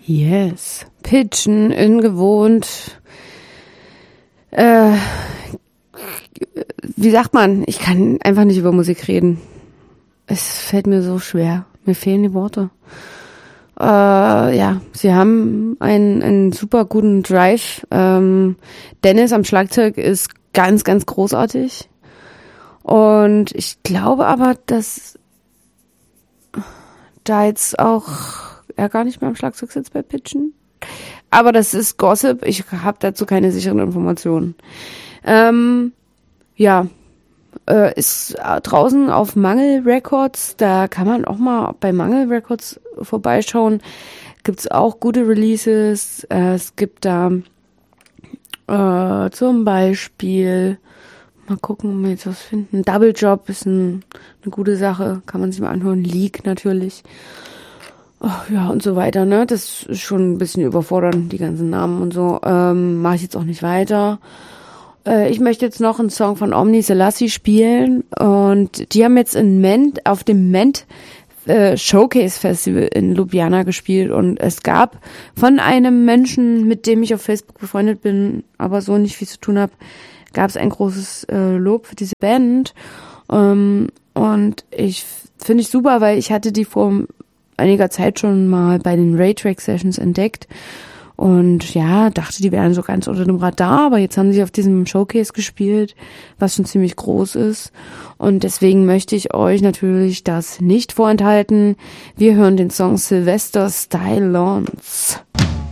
Yes. Pitchen, ungewohnt. Wie sagt man? Ich kann einfach nicht über Musik reden. Es fällt mir so schwer. Mir fehlen die Worte. Ja, sie haben einen super guten Drive. Dennis am Schlagzeug ist ganz, ganz großartig. Und ich glaube aber, dass da jetzt auch er gar nicht mehr am Schlagzeug sitzt bei Pitchen. Aber das ist Gossip. Ich habe dazu keine sicheren Informationen. Ja, ist draußen auf Mangel Records. Da kann man auch mal bei Mangel Records vorbeischauen. Gibt's auch gute Releases. Es gibt da zum Beispiel, mal gucken, ob wir jetzt was finden. Double Job ist eine gute Sache. Kann man sich mal anhören. Leak natürlich. Ja, und so weiter, ne? Das ist schon ein bisschen überfordernd, die ganzen Namen und so. Mache ich jetzt auch nicht weiter. Ich möchte jetzt noch einen Song von Omni Selassie spielen. Und die haben jetzt auf dem Ment Showcase Festival in Ljubljana gespielt. Und es gab von einem Menschen, mit dem ich auf Facebook befreundet bin, aber so nicht viel zu tun habe, gab es ein großes Lob für diese Band. Und finde ich super, weil ich hatte die vor einiger Zeit schon mal bei den Raytrack Sessions entdeckt und ja, dachte, die wären so ganz unter dem Radar, aber jetzt haben sie auf diesem Showcase gespielt, was schon ziemlich groß ist und deswegen möchte ich euch natürlich das nicht vorenthalten. Wir hören den Song Sylvester Stylons.